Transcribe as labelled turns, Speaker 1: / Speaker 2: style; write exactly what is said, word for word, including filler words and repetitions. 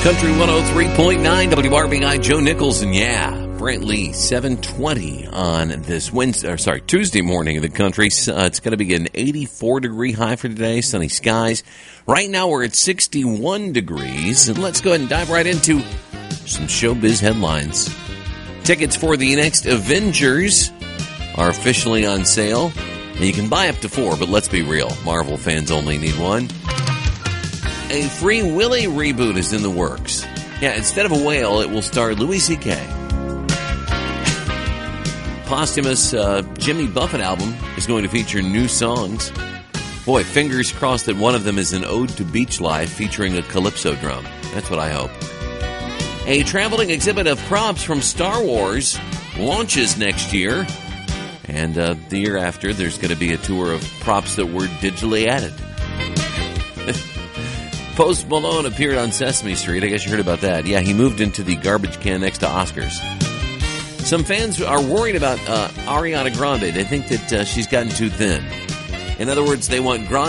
Speaker 1: Country one oh three point nine W R B I, Joe Nichols, and yeah, Brent Lee, seven twenty on this Wednesday, or sorry, Tuesday morning in the country. Uh, it's going to be an eighty-four degree high for today, sunny skies. Right now we're at sixty-one degrees, and let's go ahead and dive right into some showbiz headlines. Tickets for the next Avengers are officially on sale. And you can buy up to four, but let's be real, Marvel fans only need one. A Free Willy reboot is in the works. Yeah, instead of a whale, it will star Louis C K Posthumous uh, Jimmy Buffett album is going to feature new songs. Boy, fingers crossed that one of them is an ode to beach life featuring a calypso drum. That's what I hope. A traveling exhibit of props from Star Wars launches next year. And uh, the year after, there's going to be a tour of props that were digitally added. Post Malone appeared on Sesame Street. I guess you heard about that. Yeah, he moved into the garbage can next to Oscars. Some fans are worried about uh, Ariana Grande. They think that uh, she's gotten too thin. In other words, they want Grande